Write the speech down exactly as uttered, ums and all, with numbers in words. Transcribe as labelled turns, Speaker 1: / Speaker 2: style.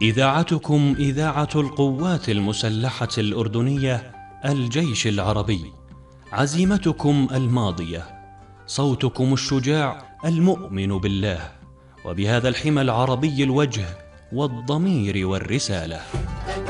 Speaker 1: إذاعتكم إذاعة القوات المسلحة الأردنية الجيش العربي، عزيمتكم الماضية، صوتكم الشجاع المؤمن بالله وبهذا الحمى العربي الوجه والضمير والرسالة.